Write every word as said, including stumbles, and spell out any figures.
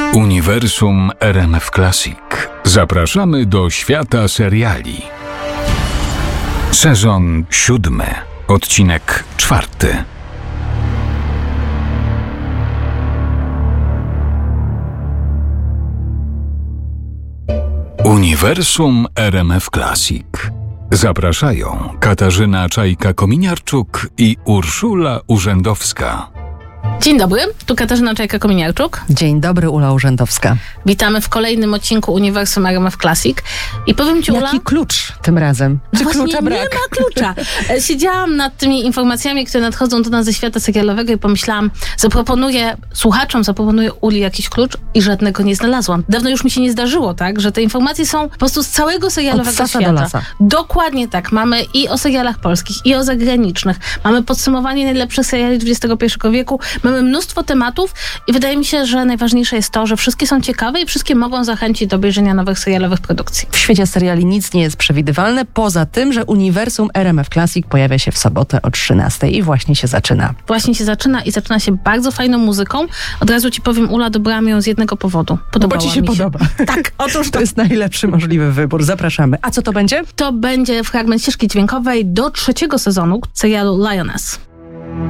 Uniwersum R M F Classic. Zapraszamy do świata seriali. Sezon siódmy, odcinek czwarty. Uniwersum R M F Classic. Zapraszają Katarzyna Czajka-Kominiarczuk i Urszula Urzędowska. Dzień dobry, tu Katarzyna Czajka-Kominiarczuk. Dzień dobry, Ula Urzędowska. Witamy w kolejnym odcinku Uniwersum R M F Classic. I powiem ci, Ula... Jaki klucz tym razem? Czy no klucza brak? Nie ma klucza. Siedziałam nad tymi informacjami, które nadchodzą do nas ze świata serialowego i pomyślałam, zaproponuję słuchaczom, zaproponuję Uli jakiś klucz i żadnego nie znalazłam. Dawno już mi się nie zdarzyło, tak? Że te informacje są po prostu z całego serialowego Od sasa świata. do lasa. Dokładnie tak. Mamy i o serialach polskich, i o zagranicznych. Mamy podsumowanie najlepszych seriali dwudziestego pierwszego wieku. Mamy mnóstwo tematów i wydaje mi się, że najważniejsze jest to, że wszystkie są ciekawe i wszystkie mogą zachęcić do obejrzenia nowych serialowych produkcji. W świecie seriali nic nie jest przewidywalne, poza tym, że Uniwersum R M F Classic pojawia się w sobotę o trzynastej i właśnie się zaczyna. Właśnie się zaczyna i zaczyna się bardzo fajną muzyką. Od razu ci powiem, Ula, dobrałam ją z jednego powodu. Podobała Bo ci się mi się. podoba. Tak, otóż To to. jest najlepszy możliwy wybór. Zapraszamy. A co to będzie? To będzie fragment ścieżki dźwiękowej do trzeciego sezonu serialu Lioness.